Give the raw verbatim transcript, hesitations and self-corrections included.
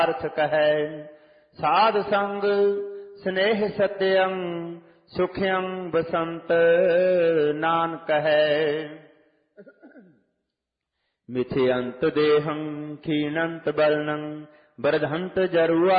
अर्थ कहे साध संग स्नेह सत्यं सुखयं बसंत नानक है मिथ्यंत देहं क्षीणंत बलनं वर्धंत जरुआ